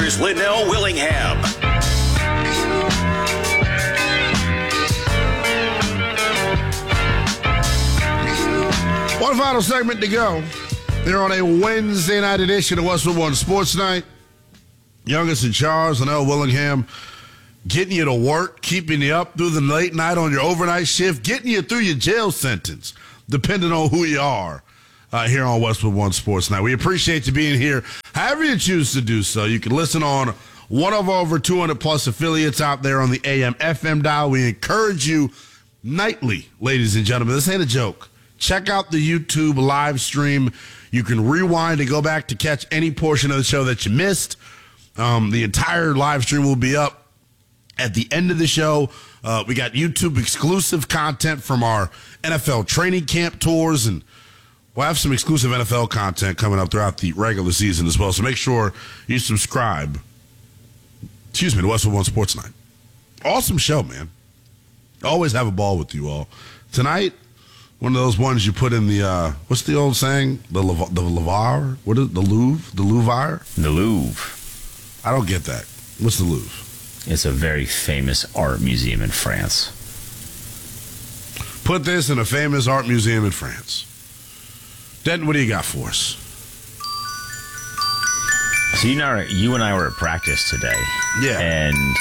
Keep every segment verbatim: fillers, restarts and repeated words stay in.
here's Linnell Willingham. One final segment to go. Here on a Wednesday night edition of Westwood One Sports Night. Youngest in charge, Linnell Willingham, getting you to work, keeping you up through the late night on your overnight shift, getting you through your jail sentence, depending on who you are, uh, here on Westwood One Sports Night. We appreciate you being here. However you choose to do so, you can listen on one of over two hundred plus affiliates out there on the A M F M dial. We encourage you nightly, ladies and gentlemen. This ain't a joke. Check out the YouTube live stream. You can rewind and go back to catch any portion of the show that you missed. Um, the entire live stream will be up at the end of the show. Uh, we got YouTube exclusive content from our N F L training camp tours, and we'll have some exclusive N F L content coming up throughout the regular season as well. So make sure you subscribe. Excuse me, to Westwood One Sports Night. Awesome show, man. Always have a ball with you all. Tonight, one of those ones you put in the, uh, what's the old saying? The Lev- the Louvre? What is it? The Louvre? The Louvre? The Louvre. I don't get that. What's the Louvre? It's a very famous art museum in France. Put this in a famous art museum in France. Denton, what do you got for us? So you and I, you and I were at practice today. Yeah. And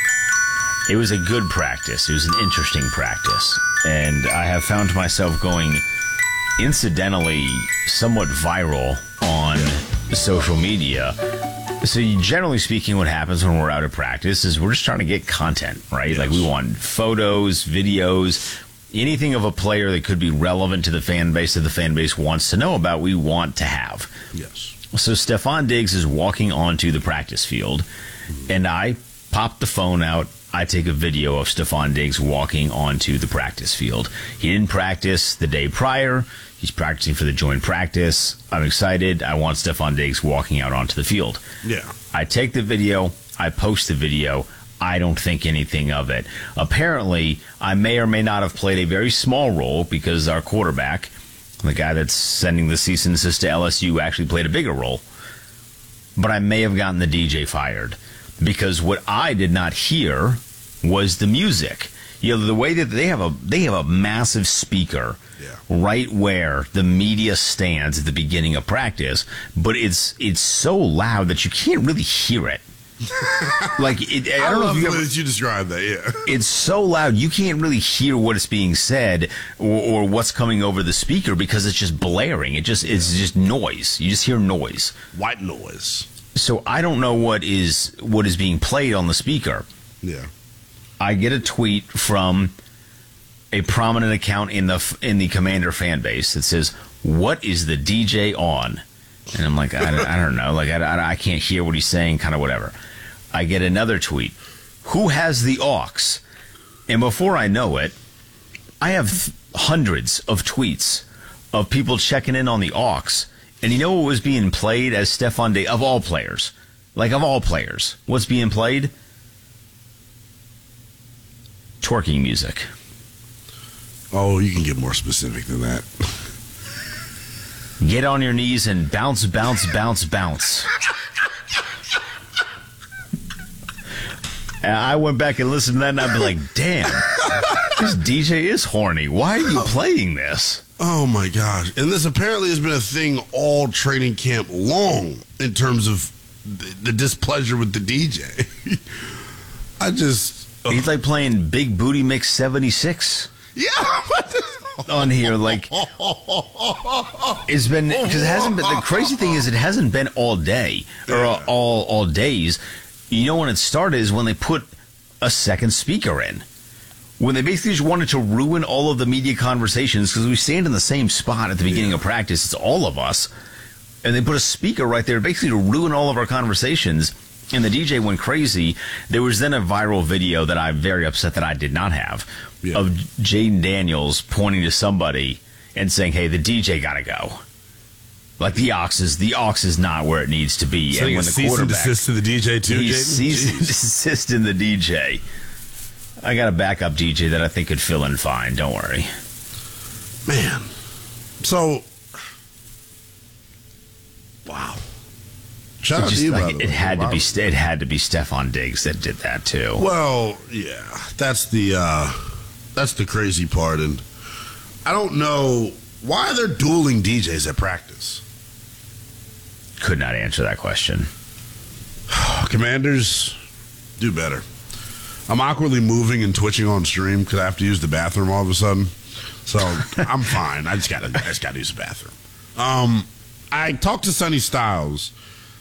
it was a good practice. It was an interesting practice. And I have found myself going incidentally somewhat viral on social media. So you, generally speaking, what happens when we're out of practice is we're just trying to get content, right? Yes. Like we want photos, videos, anything of a player that could be relevant to the fan base that the fan base wants to know about, we want to have. Yes. So Stefon Diggs is walking onto the practice field, mm-hmm. and I pop the phone out. I take a video of Stefon Diggs walking onto the practice field. He didn't practice the day prior. He's practicing for the joint practice. I'm excited. I want Stefon Diggs walking out onto the field. Yeah. I take the video. I post the video. I don't think anything of it. Apparently, I may or may not have played a very small role because our quarterback, the guy that's sending the cease and desist to L S U, actually played a bigger role. But I may have gotten the D J fired because what I did not hear was the music. You know, the way that they have a they have a massive speaker yeah. right where the media stands at the beginning of practice, but it's it's so loud that you can't really hear it. Like it, I I don't know love if you the way ever, that you describe that. Yeah, it's so loud you can't really hear what is being said or, or what's coming over the speaker because it's just blaring. It just it's just noise. You just hear noise, white noise. So I don't know what is what is being played on the speaker. Yeah. I get a tweet from a prominent account in the in the Commander fan base that says, "What is the D J on?" And I'm like, I, I don't know, like I, I, I can't hear what he's saying, kind of whatever. I get another tweet, "Who has the aux?" And before I know it, I have th- hundreds of tweets of people checking in on the aux. And you know what was being played as Stefon Diggs, of all players, like of all players, what's being played? Twerking music. Oh, you can get more specific than that. Get on your knees and bounce, bounce, bounce, bounce. And I went back and listened to that, and I'd be like, damn, this D J is horny. Why are you playing this? Oh, my gosh. And this apparently has been a thing all training camp long in terms of the displeasure with the D J. I just... He's like playing Big Booty Mix seventy-six. Yeah. On here, like, it's been, because it hasn't been, the crazy thing is it hasn't been all day, or yeah. all, all days. You know when it started is when they put a second speaker in. When they basically just wanted to ruin all of the media conversations, because we stand in the same spot at the beginning yeah. of practice, it's all of us, and they put a speaker right there basically to ruin all of our conversations. And the D J went crazy. There was then a viral video that I'm very upset that I did not have yeah. of Jaden Daniels pointing to somebody and saying, "Hey, the D J got to go." Like the aux is the aux is not where it needs to be. So and when the cease and desist to the D J too. He's cease and desist in the D J. I got a backup D J that I think could fill in fine. Don't worry, man. So, wow. Shout It out just, to you, like, by the it way. had to Wow. be it had to be Stephon Diggs that did that too. Well, yeah, that's the uh, that's the crazy part, and I don't know why they're dueling D Js at practice. Could not answer that question. Commanders, do better. I'm awkwardly moving and twitching on stream because I have to use the bathroom all of a sudden. So I'm fine. I just gotta I just gotta use the bathroom. Um, I talked to Sonny Styles